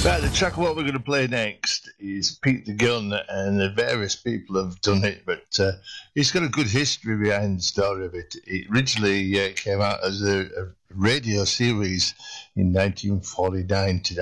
Right, the track what we're going to play next is Pete the Gun, and various people have done it, but it's got a good history behind the story of it. It originally came out as a radio series in 1949 to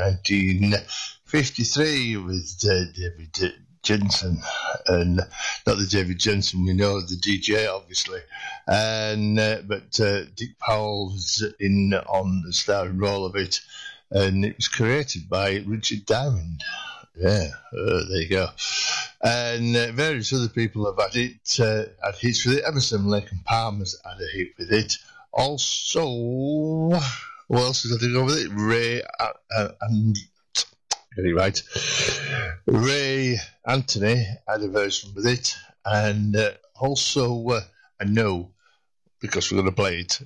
1953 with David Jensen, and not the David Jensen we know, the DJ obviously, and but Dick Powell was in on the starring role of it. And it was created by Richard Diamond. Yeah, there you go. And various other people have had it, had hits with it. Emerson, Lake and Palmer's had a hit with it. Also, who else has had to go with it? Ray and get it right. Ray Anthony had a version with it, and also I know because we're going to play it.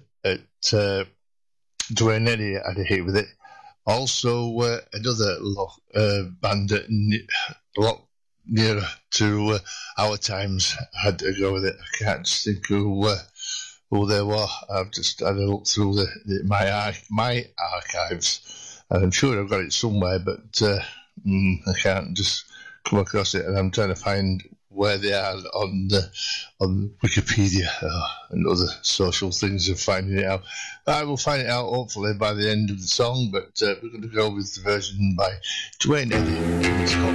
Dwayne Eddy had a hit with it. Also, another band a lot nearer to our times had to go with it. I can't think who they were. I've just had a look through my archives, and I'm sure I've got it somewhere, but I can't just come across it, and I'm trying to find where they are on Wikipedia and other social things of finding it out. I will find it out hopefully by the end of the song, but we're going to go with the version by Dwayne Eddy. It's called